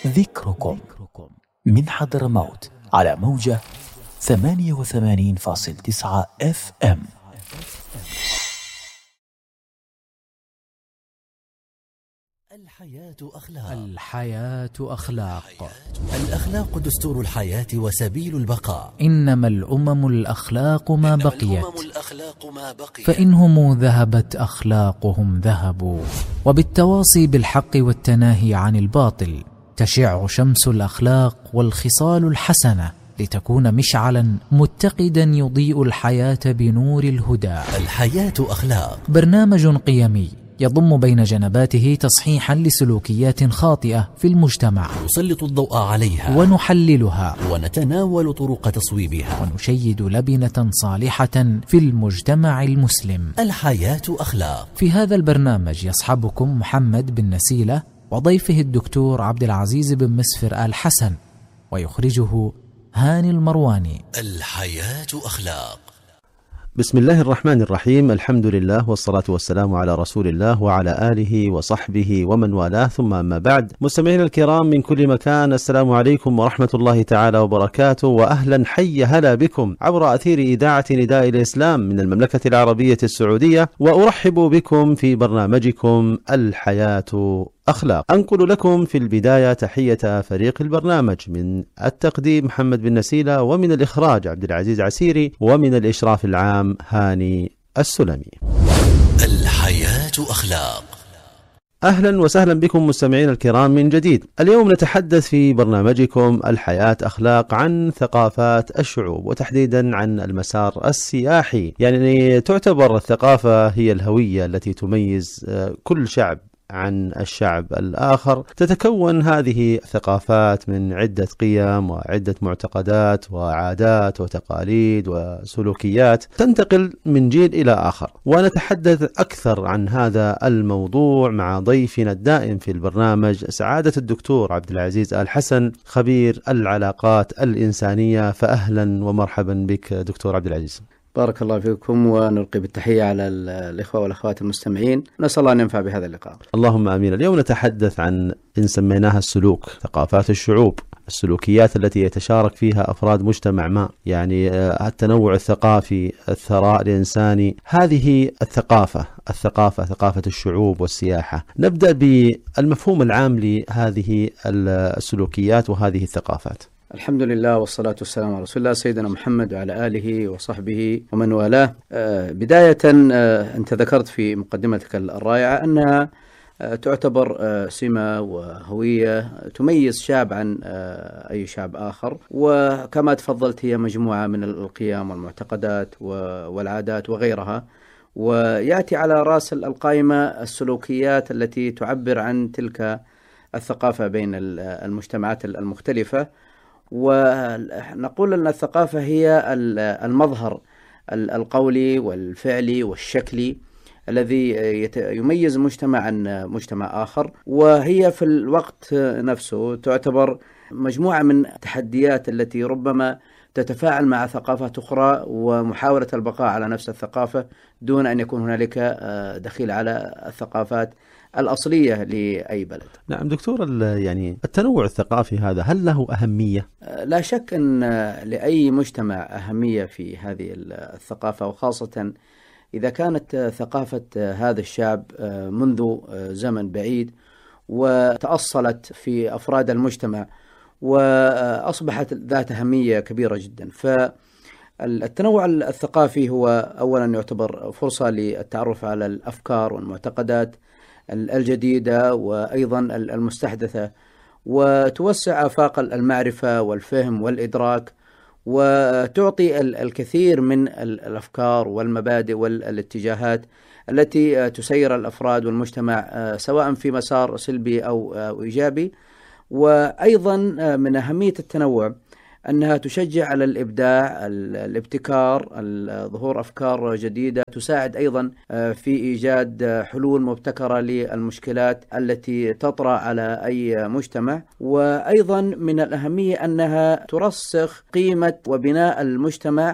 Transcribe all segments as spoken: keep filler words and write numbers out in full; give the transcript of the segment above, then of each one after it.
ذكركم من حضرموت على موجة ثمانية وثمانين فاصل تسعة اف ام. الحياة أخلاق. الحياة أخلاق. الأخلاق دستور الحياة وسبيل البقاء. إنما الأمم الأخلاق ما بقيت، الأمم الأخلاق ما بقيت. فإنهم ذهبت أخلاقهم ذهبوا. وبالتواصي بالحق والتناهي عن الباطل تشع شمس الأخلاق والخصال الحسنة، لتكون مشعلا متقدا يضيء الحياة بنور الهدى. الحياة أخلاق برنامج قيمي يضم بين جنباته تصحيحا لسلوكيات خاطئة في المجتمع، نسلط الضوء عليها ونحللها ونتناول طرق تصويبها، ونشيد لبنة صالحة في المجتمع المسلم. الحياة أخلاق. في هذا البرنامج يصحبكم محمد بن نسيلة وضيفه الدكتور عبد العزيز بن مسفر آل حسن، ويخرجه هاني المرواني. الحياة أخلاق. بسم الله الرحمن الرحيم، الحمد لله والصلاة والسلام على رسول الله وعلى آله وصحبه ومن والاه، ثم أما بعد. مستمعينا الكرام من كل مكان، السلام عليكم ورحمة الله تعالى وبركاته، وأهلا حي هلا بكم عبر أثير إذاعة نداء الإسلام من المملكة العربية السعودية، وأرحب بكم في برنامجكم الحياة أخلاق. أنقل لكم في البداية تحية فريق البرنامج، من التقديم محمد بن نسيلة، ومن الإخراج عبد العزيز عسيري، ومن الإشراف العام هاني السلمي. الحياة أخلاق. أهلا وسهلا بكم مستمعين الكرام من جديد. اليوم نتحدث في برنامجكم الحياة أخلاق عن ثقافات الشعوب، وتحديدا عن المسار السياحي. يعني تعتبر الثقافة هي الهوية التي تميز كل شعب عن الشعب الآخر. تتكون هذه الثقافات من عدة قيم وعدة معتقدات وعادات وتقاليد وسلوكيات تنتقل من جيل إلى آخر، ونتحدث أكثر عن هذا الموضوع مع ضيفنا الدائم في البرنامج سعادة الدكتور عبد العزيز آل حسن، خبير العلاقات الإنسانية. فأهلا ومرحبا بك دكتور عبد العزيز. بارك الله فيكم، ونلقي بالتحية على الإخوة والأخوات المستمعين، نسأل الله أن ينفع بهذا اللقاء. اللهم آمين. اليوم نتحدث عن إن سميناها السلوك، ثقافات الشعوب، السلوكيات التي يتشارك فيها أفراد مجتمع ما، يعني التنوع الثقافي، الثراء الإنساني، هذه الثقافة الثقافة ثقافة الشعوب والسياحة. نبدأ بالمفهوم العام لهذه السلوكيات وهذه الثقافات. الحمد لله والصلاة والسلام على رسول الله سيدنا محمد وعلى آله وصحبه ومن والاه. آه بداية آه أنت ذكرت في مقدمتك الرائعة أنها آه تعتبر آه سمة وهوية تميز شعب عن آه أي شعب آخر، وكما تفضلت هي مجموعة من القيم والمعتقدات والعادات وغيرها، ويأتي على رأس القائمة السلوكيات التي تعبر عن تلك الثقافة بين المجتمعات المختلفة. ونقول أن الثقافة هي المظهر القولي والفعلي والشكلي الذي يميز مجتمع عن مجتمع آخر، وهي في الوقت نفسه تعتبر مجموعة من التحديات التي ربما تتفاعل مع ثقافات أخرى، ومحاولة البقاء على نفس الثقافة دون أن يكون هنالك دخيل على الثقافات الأصلية لأي بلد. نعم دكتور، يعني التنوع الثقافي هذا هل له أهمية؟ لا شك أن لأي مجتمع أهمية في هذه الثقافة، وخاصة إذا كانت ثقافة هذا الشعب منذ زمن بعيد وتأصلت في أفراد المجتمع وأصبحت ذات أهمية كبيرة جدا. فالتنوع الثقافي هو أولا يعتبر فرصة للتعرف على الأفكار والمعتقدات الجديدة وأيضا المستحدثة، وتوسع آفاق المعرفة والفهم والإدراك، وتعطي الكثير من الأفكار والمبادئ والاتجاهات التي تسير الأفراد والمجتمع سواء في مسار سلبي أو إيجابي. وأيضا من أهمية التنوع أنها تشجع على الإبداع، الابتكار، ظهور أفكار جديدة، تساعد أيضا في إيجاد حلول مبتكرة للمشكلات التي تطرأ على أي مجتمع. وأيضا من الأهمية أنها ترسخ قيمة وبناء المجتمع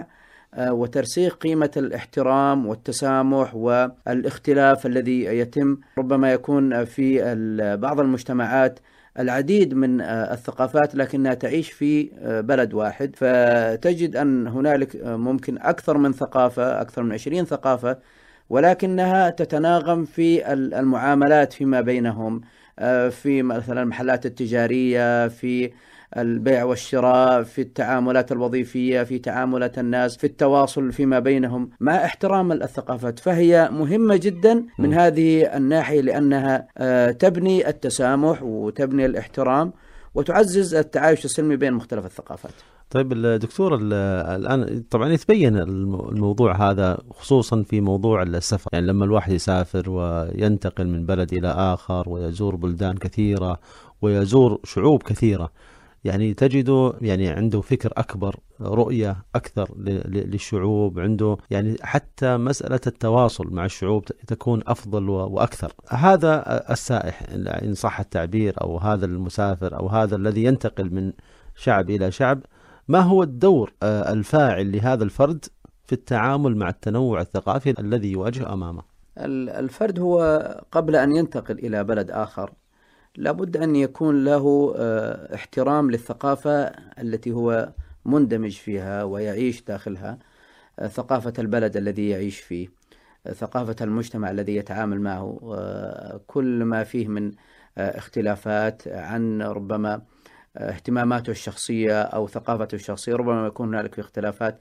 وترسيخ قيمة الاحترام والتسامح والاختلاف الذي يتم. ربما يكون في بعض المجتمعات العديد من الثقافات لكنها تعيش في بلد واحد، فتجد أن هنالك ممكن أكثر من ثقافة، أكثر من عشرين ثقافة، ولكنها تتناغم في المعاملات فيما بينهم، في مثلا المحلات التجارية، في البيع والشراء، في التعاملات الوظيفية، في تعاملات الناس، في التواصل فيما بينهم، مع احترام الثقافات. فهي مهمة جدا من هذه الناحية، لأنها تبني التسامح وتبني الاحترام وتعزز التعايش السلمي بين مختلف الثقافات. طيب الدكتور، الآن طبعا يتبين الموضوع هذا خصوصا في موضوع السفر، يعني لما الواحد يسافر وينتقل من بلد إلى آخر ويزور بلدان كثيرة ويزور شعوب كثيرة، يعني تجده يعني عنده فكر أكبر، رؤية أكثر للشعوب، عنده يعني حتى مسألة التواصل مع الشعوب تكون أفضل وأكثر. هذا السائح إن صح التعبير، أو هذا المسافر، أو هذا الذي ينتقل من شعب إلى شعب، ما هو الدور الفاعل لهذا الفرد في التعامل مع التنوع الثقافي الذي يواجه أمامه؟ الفرد هو قبل أن ينتقل إلى بلد آخر لابد أن يكون له احترام للثقافة التي هو مندمج فيها ويعيش داخلها، ثقافة البلد الذي يعيش فيه، ثقافة المجتمع الذي يتعامل معه، كل ما فيه من اختلافات عن ربما اهتماماته الشخصية أو ثقافته الشخصية، ربما يكون هنالك اختلافات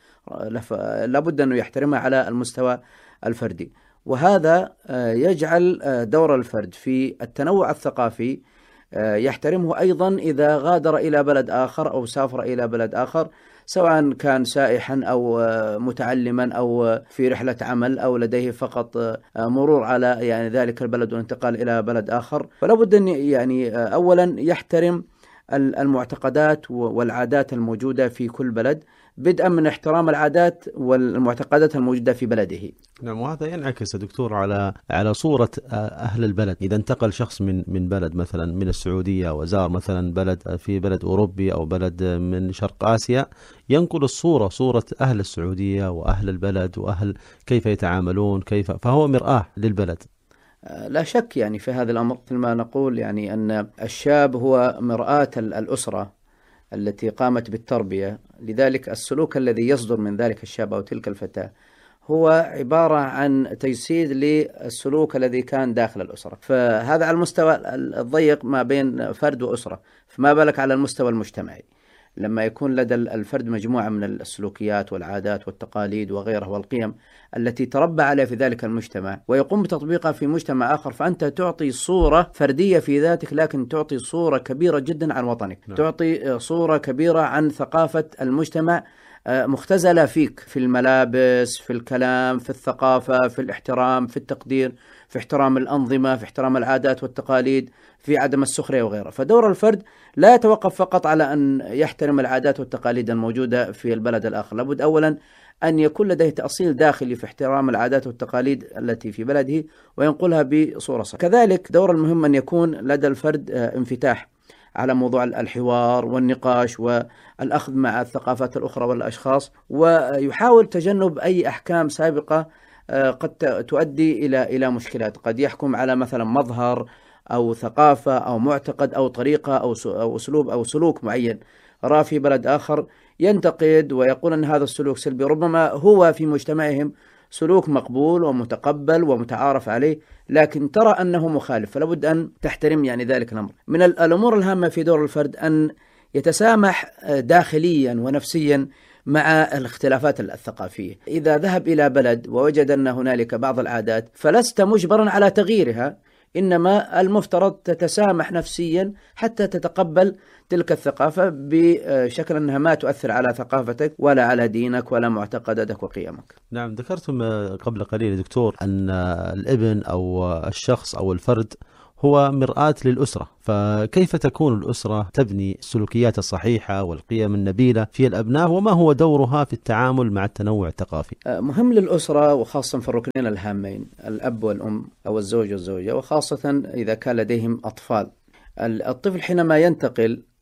لابد أنه يحترمها على المستوى الفردي. وهذا يجعل دور الفرد في التنوع الثقافي يحترمه أيضا إذا غادر إلى بلد آخر أو سافر إلى بلد آخر، سواء كان سائحا أو متعلما أو في رحلة عمل أو لديه فقط مرور على يعني ذلك البلد والانتقال إلى بلد آخر. فلا بد أن يعني أولا يحترم المعتقدات والعادات الموجودة في كل بلد، بدءا من احترام العادات والمعتقدات الموجودة في بلده. نعم، وهذا ينعكس دكتور على على صورة أهل البلد. إذا انتقل شخص من من بلد مثلا من السعودية وزار مثلا بلد في بلد أوروبي أو بلد من شرق آسيا، ينقل الصورة صورة أهل السعودية وأهل البلد وأهل كيف يتعاملون، كيف فهو مرآة للبلد. لا شك يعني في هذا الأمر، مثل ما نقول يعني أن الشاب هو مرآة الأسرة التي قامت بالتربية، لذلك السلوك الذي يصدر من ذلك الشاب أو تلك الفتاة هو عبارة عن تجسيد للسلوك الذي كان داخل الأسرة. فهذا على المستوى الضيق ما بين فرد وأسرة، فما بالك على المستوى المجتمعي لما يكون لدى الفرد مجموعة من السلوكيات والعادات والتقاليد وغيرها والقيم التي تربى عليها في ذلك المجتمع ويقوم بتطبيقها في مجتمع آخر، فأنت تعطي صورة فردية في ذاتك، لكن تعطي صورة كبيرة جدا عن وطنك. نعم. تعطي صورة كبيرة عن ثقافة المجتمع مختزلة فيك، في الملابس، في الكلام، في الثقافة، في الاحترام، في التقدير، في احترام الأنظمة، في احترام العادات والتقاليد، في عدم السخرية وغيرها. فدور الفرد لا يتوقف فقط على أن يحترم العادات والتقاليد الموجودة في البلد الآخر، لابد أولا أن يكون لديه تأصيل داخلي في احترام العادات والتقاليد التي في بلده وينقلها بصورة صحيحة. كذلك دور المهم أن يكون لدى الفرد انفتاح على موضوع الحوار والنقاش والأخذ مع الثقافات الأخرى والأشخاص، ويحاول تجنب أي أحكام سابقة قد تؤدي إلى إلى مشكلات. قد يحكم على مثلا مظهر أو ثقافة أو معتقد أو طريقة أو أسلوب أو سلوك معين رأى في بلد آخر، ينتقد ويقول أن هذا السلوك سلبي، ربما هو في مجتمعهم سلوك مقبول ومتقبل ومتعارف عليه، لكن ترى أنه مخالف، فلا بد أن تحترم يعني ذلك الأمر. من الأمور الهامة في دور الفرد أن يتسامح داخليا ونفسيا مع الاختلافات الثقافية. إذا ذهب إلى بلد ووجد أن هنالك بعض العادات فلست مجبرا على تغييرها، إنما المفترض تتسامح نفسيا حتى تتقبل تلك الثقافة بشكل أنها ما تؤثر على ثقافتك ولا على دينك ولا معتقداتك وقيمك. نعم، ذكرتم قبل قليل دكتور أن الابن أو الشخص أو الفرد هو مرآة للأسرة، فكيف تكون الأسرة تبني السلوكيات الصحيحة والقيم النبيلة في الأبناء، وما هو دورها في التعامل مع التنوع الثقافي؟ مهم للأسرة وخاصة في الركنين الهامين الأب والأم أو الزوج والزوجة، وخاصة إذا كان لديهم أطفال. الطفل حينما ينتقل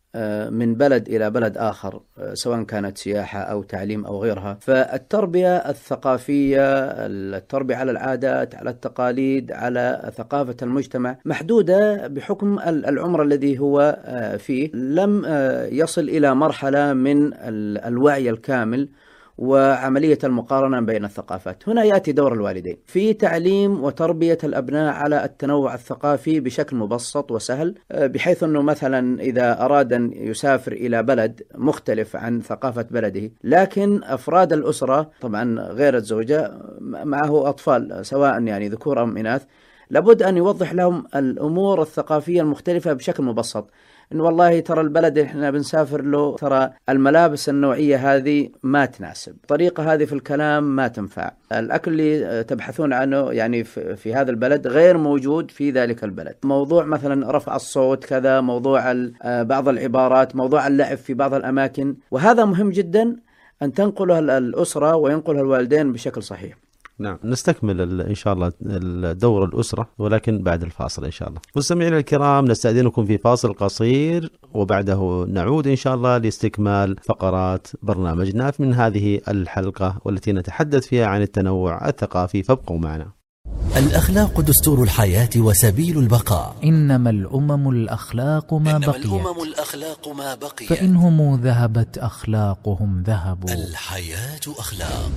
من بلد إلى بلد آخر، سواء كانت سياحة أو تعليم أو غيرها. فالتربية الثقافية، التربية على العادات، على التقاليد، على ثقافة المجتمع محدودة بحكم العمر الذي هو فيه، لم يصل إلى مرحلة من الوعي الكامل وعملية المقارنة بين الثقافات. هنا يأتي دور الوالدين في تعليم وتربية الأبناء على التنوع الثقافي بشكل مبسط وسهل، بحيث أنه مثلا إذا أراد أن يسافر إلى بلد مختلف عن ثقافة بلده، لكن أفراد الأسرة طبعا غير الزوجة معه أطفال سواء يعني ذكور أم إناث، لابد أن يوضح لهم الأمور الثقافية المختلفة بشكل مبسط. إن والله ترى البلد اللي احنا بنسافر له ترى الملابس النوعية هذه ما تناسب، الطريقة هذه في الكلام ما تنفع، الأكل اللي تبحثون عنه يعني في هذا البلد غير موجود في ذلك البلد، موضوع مثلا رفع الصوت كذا، موضوع بعض العبارات، موضوع اللعب في بعض الأماكن. وهذا مهم جدا أن تنقله الأسرة وينقله الوالدين بشكل صحيح. نعم، نستكمل إن شاء الله دور الأسرة ولكن بعد الفاصل إن شاء الله. مستمعينا الكرام، نستأذنكم في فاصل قصير وبعده نعود إن شاء الله لاستكمال فقرات برنامجنا من هذه الحلقة والتي نتحدث فيها عن التنوع الثقافي، فابقوا معنا. الأخلاق دستور الحياة وسبيل البقاء. إنما الأمم الأخلاق ما إنما بقيت الأمم الأخلاق ما بقيت فإنهم ذهبت أخلاقهم ذهبوا. الحياة أخلاق.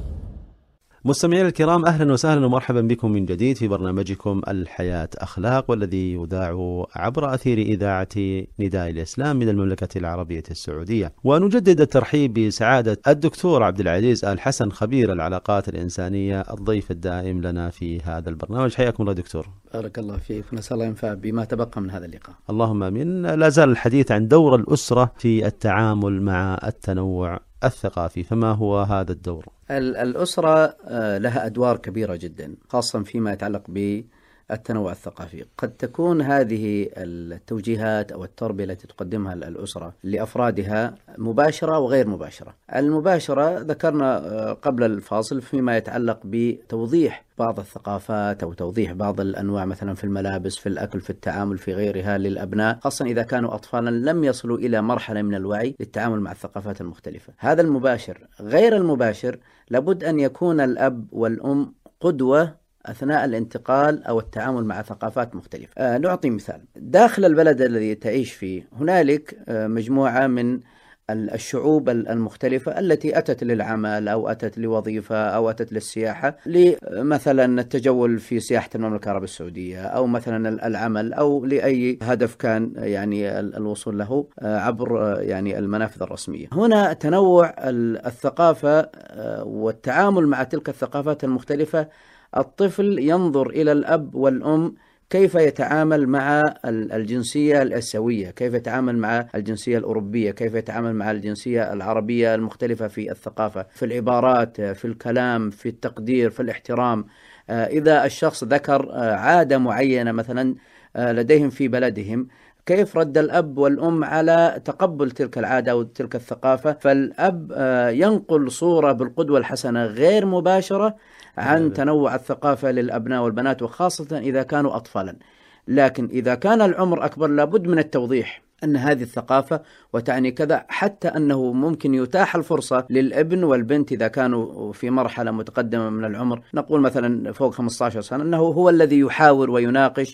مستمعينا الكرام، أهلا وسهلا ومرحبا بكم من جديد في برنامجكم الحياة أخلاق، والذي يذاع عبر أثير إذاعة نداء الإسلام من المملكة العربية السعودية. ونجدد الترحيب بسعادة الدكتور عبد العزيز آل حسن، خبير العلاقات الإنسانية، الضيف الدائم لنا في هذا البرنامج. حياكم الله دكتور. بارك الله فيك، نسأل الله ينفع بما تبقى من هذا اللقاء. اللهم آمين. لا زال الحديث عن دور الأسرة في التعامل مع التنوع الثقافي، فما هو هذا الدور؟ الأسرة لها أدوار كبيرة جدا، خاصة فيما يتعلق بالتنوع الثقافي. قد تكون هذه التوجيهات أو التربية التي تقدمها الأسرة لأفرادها مباشرة وغير مباشرة. المباشرة ذكرنا قبل الفاصل فيما يتعلق بتوضيح بعض الثقافات أو توضيح بعض الأنواع مثلا في الملابس، في الأكل، في التعامل، في غيرها للأبناء، خاصة إذا كانوا أطفالا لم يصلوا إلى مرحلة من الوعي للتعامل مع الثقافات المختلفة. هذا المباشر. غير المباشر، لابد أن يكون الأب والأم قدوة أثناء الانتقال أو التعامل مع ثقافات مختلفة. آه نعطي مثال. داخل البلد الذي تعيش فيه هنالك آه مجموعة من الشعوب المختلفة التي أتت للعمل أو أتت لوظيفة أو أتت للسياحة، لمثلا التجول في سياحة المملكة العربية السعودية، أو مثلا العمل، أو لأي هدف كان يعني الوصول له عبر يعني المنافذ الرسمية. هنا تنوع الثقافة والتعامل مع تلك الثقافات المختلفة. الطفل ينظر إلى الأب والأم كيف يتعامل مع الجنسية الآسيوية، كيف يتعامل مع الجنسية الأوروبية، كيف يتعامل مع الجنسية العربية المختلفة في الثقافة، في العبارات، في الكلام، في التقدير، في الاحترام. إذا الشخص ذكر عادة معينة مثلا لديهم في بلدهم، كيف رد الأب والأم على تقبل تلك العادة أو تلك الثقافة. فالأب ينقل صورة بالقدوة الحسنة غير مباشرة عن تنوع الثقافة للأبناء والبنات، وخاصة إذا كانوا أطفالا. لكن إذا كان العمر أكبر لابد من التوضيح أن هذه الثقافة وتعني كذا، حتى أنه ممكن يتاح الفرصة للابن والبنت إذا كانوا في مرحلة متقدمة من العمر، نقول مثلا فوق خمسة عشر سنة، أنه هو الذي يحاور ويناقش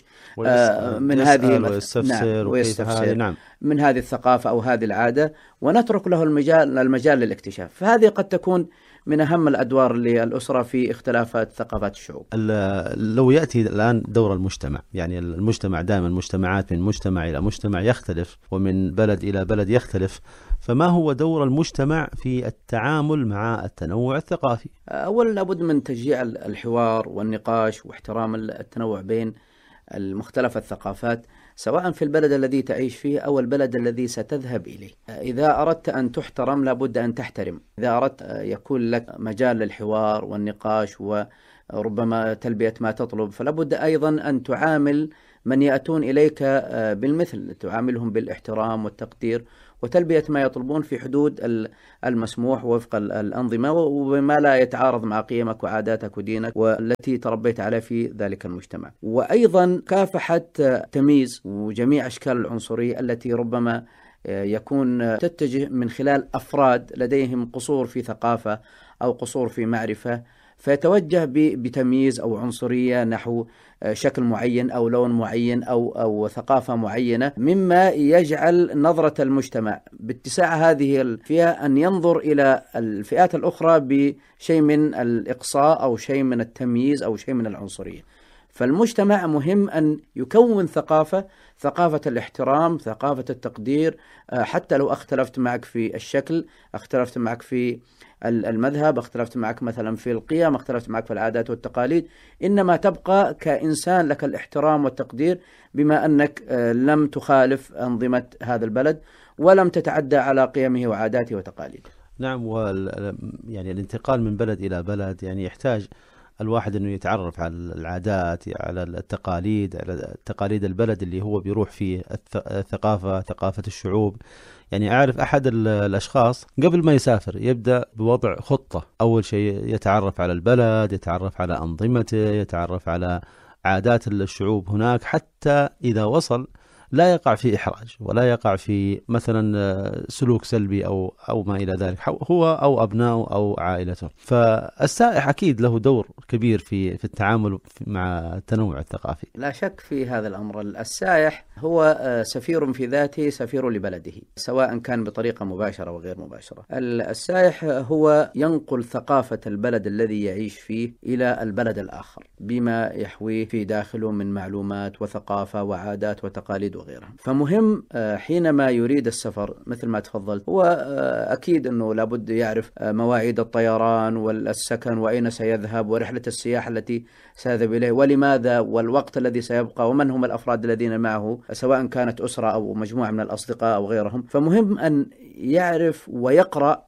من هذه ويستفسر ويستفسر نعم من هذه الثقافة أو هذه العادة، ونترك له المجال المجال للاكتشاف. فهذه قد تكون من أهم الأدوار للأسرة في اختلافات ثقافات الشعوب. لو يأتي الآن دور المجتمع، يعني المجتمع دائما مجتمعات من مجتمع إلى مجتمع يختلف، ومن بلد إلى بلد يختلف، فما هو دور المجتمع في التعامل مع التنوع الثقافي؟ أولا لابد من تشجيع الحوار والنقاش واحترام التنوع بين المختلف الثقافات، سواء في البلد الذي تعيش فيه أو البلد الذي ستذهب إليه. إذا أردت أن تحترم لابد أن تحترم، إذا أردت يكون لك مجال للحوار والنقاش وربما تلبية ما تطلب، فلابد أيضا أن تعامل من يأتون إليك بالمثل، تعاملهم بالاحترام والتقدير وتلبية ما يطلبون في حدود المسموح وفق الأنظمة، وبما لا يتعارض مع قيمك وعاداتك ودينك والتي تربيت عليه في ذلك المجتمع. وأيضا كافحة تمييز وجميع أشكال العنصرية التي ربما يكون تتجه من خلال أفراد لديهم قصور في ثقافة أو قصور في معرفة، فيتوجه بتمييز أو عنصرية نحو شكل معين أو لون معين أو أو ثقافة معينة، مما يجعل نظرة المجتمع باتساع هذه الفئة أن ينظر إلى الفئات الأخرى بشيء من الإقصاء أو شيء من التمييز أو شيء من العنصرية. فالمجتمع مهم أن يكون ثقافة ثقافة الاحترام، ثقافة التقدير، حتى لو اختلفت معك في الشكل، اختلفت معك في المذهب، اختلفت معك مثلا في القيم، اختلفت معك في العادات والتقاليد، إنما تبقى كإنسان لك الاحترام والتقدير بما أنك لم تخالف أنظمة هذا البلد ولم تتعدى على قيمه وعاداته وتقاليده. نعم، وال يعني الانتقال من بلد إلى بلد يعني يحتاج الواحد أنه يتعرف على العادات، على التقاليد، على تقاليد البلد اللي هو بيروح فيه، الثقافة، ثقافة الشعوب. يعني أعرف أحد الأشخاص قبل ما يسافر يبدأ بوضع خطة. أول شيء يتعرف على البلد، يتعرف على أنظمته، يتعرف على عادات الشعوب هناك، حتى إذا وصل لا يقع في إحراج ولا يقع في مثلا سلوك سلبي أو أو ما إلى ذلك، هو أو أبنائه أو عائلته. فالسائح أكيد له دور كبير في في التعامل مع التنوع الثقافي. لا شك في هذا الأمر. السائح هو سفير في ذاته، سفير لبلده، سواء كان بطريقة مباشرة وغير مباشرة. السائح هو ينقل ثقافة البلد الذي يعيش فيه إلى البلد الآخر بما يحويه في داخله من معلومات وثقافة وعادات وتقاليد وغيرها. فمهم حينما يريد السفر مثل ما تفضلت، هو أكيد أنه لابد يعرف مواعيد الطيران والسكن وأين سيذهب ورحلة السياحة التي سيذهب إليه ولماذا والوقت الذي سيبقى ومن هم الأفراد الذين معه، سواء كانت أسرة أو مجموعة من الأصدقاء أو غيرهم. فمهم أن يعرف ويقرأ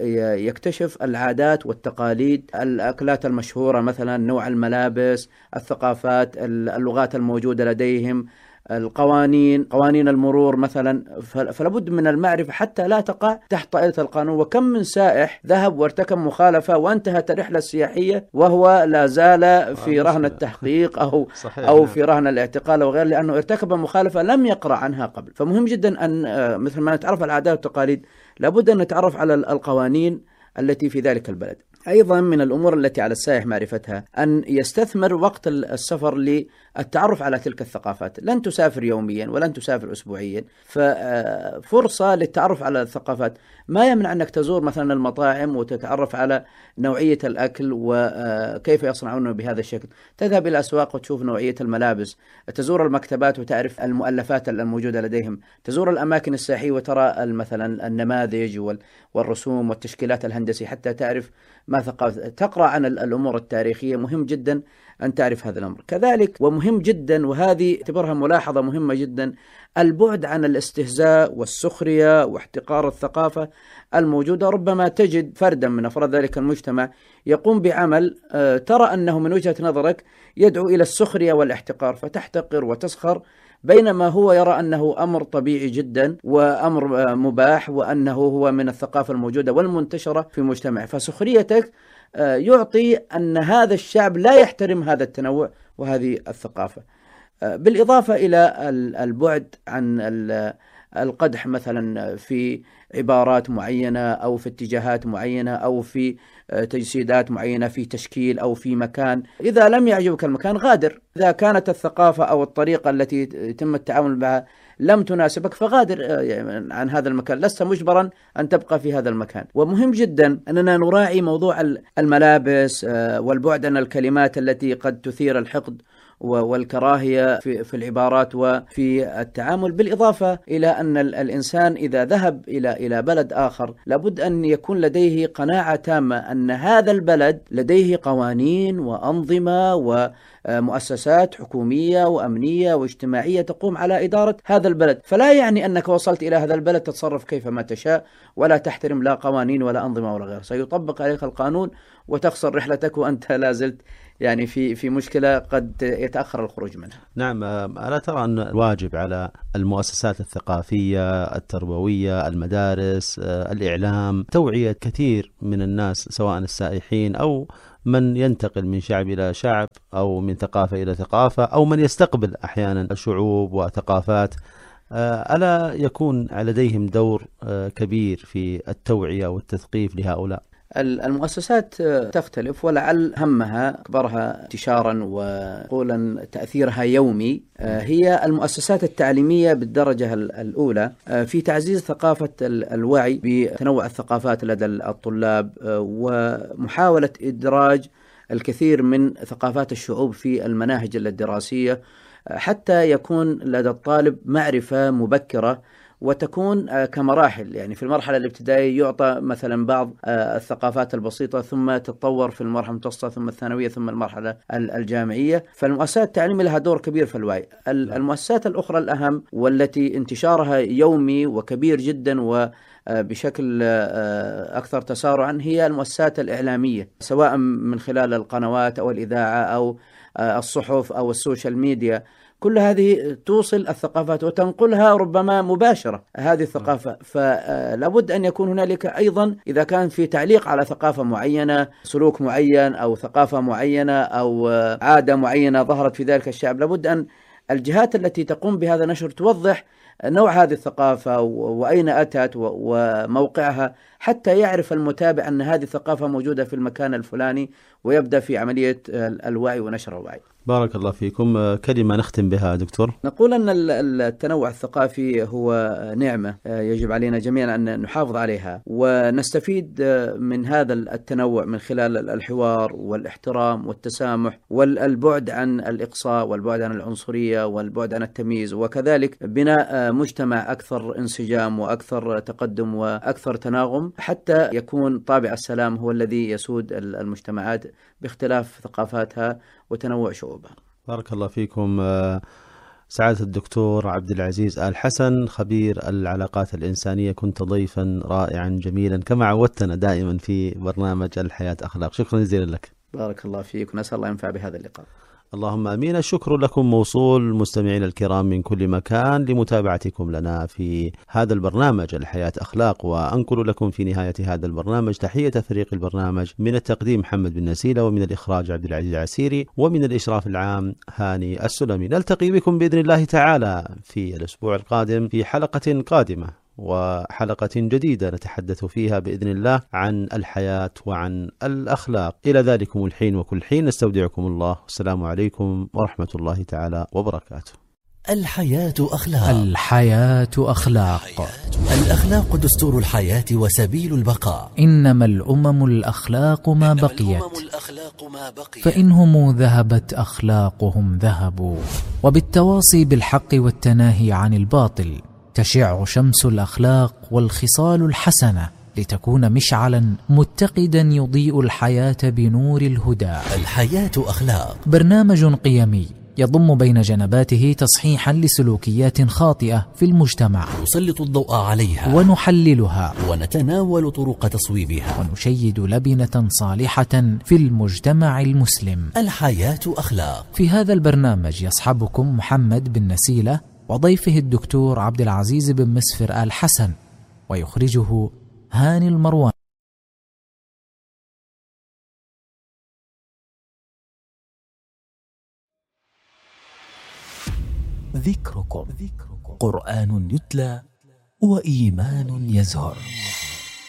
ويكتشف العادات والتقاليد، الأكلات المشهورة مثلا، نوع الملابس، الثقافات، اللغات الموجودة لديهم، القوانين، قوانين المرور مثلا. فلابد من المعرفة حتى لا تقع تحت طائلة القانون. وكم من سائح ذهب وارتكب مخالفة وانتهت الرحلة السياحية وهو لا زال في رهن التحقيق أو أو في رهن الاعتقال وغيره، لأنه ارتكب مخالفة لم يقرأ عنها قبل. فمهم جدا أن مثل ما نتعرف على العادات والتقاليد لابد أن نتعرف على القوانين التي في ذلك البلد. أيضا من الأمور التي على السائح معرفتها أن يستثمر وقت السفر للتعرف على تلك الثقافات. لن تسافر يوميا ولن تسافر أسبوعيا، ففرصة للتعرف على الثقافات. ما يمنع أنك تزور مثلا المطاعم وتتعرف على نوعية الأكل وكيف يصنعونه بهذا الشكل، تذهب إلى الأسواق وتشوف نوعية الملابس، تزور المكتبات وتعرف المؤلفات الموجودة لديهم، تزور الأماكن السياحية وترى مثلا النماذج والرسوم والتشكيلات الهندسية حتى تعرف ما ثقافة، تقرأ عن الأمور التاريخية. مهم جدا أن تعرف هذا الأمر. كذلك ومهم جدا، وهذه اعتبرها ملاحظة مهمة جدا، البعد عن الاستهزاء والسخرية واحتقار الثقافة الموجودة. ربما تجد فردا من أفراد ذلك المجتمع يقوم بعمل ترى أنه من وجهة نظرك يدعو إلى السخرية والاحتقار، فتحتقر وتسخر، بينما هو يرى أنه أمر طبيعي جدا وأمر مباح وأنه هو من الثقافة الموجودة والمنتشرة في مجتمع. فسخريتك يعطي أن هذا الشعب لا يحترم هذا التنوع وهذه الثقافة. بالإضافة إلى البعد عن القدح مثلا في عبارات معينة أو في اتجاهات معينة أو في تجسيدات معينة في تشكيل أو في مكان. إذا لم يعجبك المكان غادر. إذا كانت الثقافة أو الطريقة التي يتم التعامل بها لم تناسبك فغادر عن هذا المكان، لست مجبرا أن تبقى في هذا المكان. ومهم جدا أننا نراعي موضوع الملابس والبعد عن الكلمات التي قد تثير الحقد والكراهية في في العبارات وفي التعامل. بالإضافة إلى أن الإنسان إذا ذهب إلى إلى بلد آخر لابد أن يكون لديه قناعة تامة أن هذا البلد لديه قوانين وأنظمة ومؤسسات حكومية وأمنية واجتماعية تقوم على إدارة هذا البلد. فلا يعني أنك وصلت إلى هذا البلد تتصرف كيفما تشاء ولا تحترم لا قوانين ولا أنظمة ولا غيره، سيطبق عليك القانون وتخسر رحلتك وأنت لا زلت يعني في في مشكلة قد يتأخر الخروج منها. نعم، ألا ترى أن الواجب على المؤسسات الثقافية التربوية، المدارس، الإعلام، توعية كثير من الناس سواء السائحين أو من ينتقل من شعب إلى شعب أو من ثقافة إلى ثقافة أو من يستقبل أحيانا شعوب وثقافات ألا يكون لديهم دور كبير في التوعية والتثقيف لهؤلاء؟ المؤسسات تختلف، ولعل همها أكبرها انتشارا وقولا تأثيرها يومي هي المؤسسات التعليمية بالدرجة الأولى في تعزيز ثقافة الوعي بتنوع الثقافات لدى الطلاب، ومحاولة إدراج الكثير من ثقافات الشعوب في المناهج الدراسية حتى يكون لدى الطالب معرفة مبكرة، وتكون كمراحل. يعني في المرحلة الابتدائية يعطى مثلا بعض الثقافات البسيطة، ثم تتطور في المرحلة المتوسطة، ثم الثانوية، ثم المرحلة الجامعية. فالمؤسسات التعليمية لها دور كبير في الوعي. المؤسسات الأخرى الأهم والتي انتشارها يومي وكبير جدا وبشكل أكثر تسارعا هي المؤسسات الإعلامية، سواء من خلال القنوات أو الإذاعة أو الصحف أو السوشيال ميديا. كل هذه توصل الثقافات وتنقلها ربما مباشرة هذه الثقافة. فلابد أن يكون هنالك أيضا، إذا كان في تعليق على ثقافة معينة، سلوك معين أو ثقافة معينة أو عادة معينة ظهرت في ذلك الشعب، لابد أن الجهات التي تقوم بهذا النشر توضح نوع هذه الثقافة وأين أتت وموقعها، حتى يعرف المتابع أن هذه الثقافة موجودة في المكان الفلاني، ويبدأ في عملية الوعي ونشر الوعي. بارك الله فيكم. كلمة نختم بها دكتور. نقول أن التنوع الثقافي هو نعمة يجب علينا جميعا أن نحافظ عليها، ونستفيد من هذا التنوع من خلال الحوار والاحترام والتسامح والبعد عن الإقصاء والبعد عن العنصرية والبعد عن التمييز، وكذلك بناء مجتمع أكثر انسجام وأكثر تقدم وأكثر تناغم، حتى يكون طابع السلام هو الذي يسود المجتمعات باختلاف ثقافاتها وتنوع شعوبها. بارك الله فيكم. سعادة الدكتور عبد العزيز آل حسن، خبير العلاقات الإنسانية، كنت ضيفا رائعا جميلا كما عودتنا دائما في برنامج الحياة أخلاق. شكرا جزيلا لك. بارك الله فيك، ونسأل الله ينفع بهذا اللقاء. اللهم أمين. الشكر لكم موصول مستمعين الكرام من كل مكان لمتابعتكم لنا في هذا البرنامج الحياة أخلاق. وأنقل لكم في نهاية هذا البرنامج تحية فريق البرنامج، من التقديم محمد بن نسيلة، ومن الإخراج عبد العزيز العسيري، ومن الإشراف العام هاني السلمي. نلتقي بكم بإذن الله تعالى في الأسبوع القادم في حلقة قادمة وحلقة جديدة نتحدث فيها بإذن الله عن الحياة وعن الأخلاق. إلى ذلكم الحين وكل حين نستودعكم الله، والسلام عليكم ورحمة الله تعالى وبركاته. الحياة أخلاق. الحياة أخلاق. الأخلاق دستور الحياة وسبيل البقاء. إنما الأمم الأخلاق ما بقيت، فإنهم ذهبت أخلاقهم ذهبوا. وبالتواصي بالحق والتناهي عن الباطل تشع شمس الأخلاق والخصال الحسنة، لتكون مشعلا متقدا يضيء الحياة بنور الهدى. الحياة أخلاق، برنامج قيمي يضم بين جنباته تصحيحا لسلوكيات خاطئة في المجتمع، نسلط الضوء عليها ونحللها ونتناول طرق تصويبها، ونشيد لبنة صالحة في المجتمع المسلم. الحياة أخلاق. في هذا البرنامج يصحبكم محمد بن نسيلة، وضيفه الدكتور عبد العزيز بن مسفر آل حسن، ويخرجه هاني المروان. ذكركم قرآن يتلى وإيمان يزهر.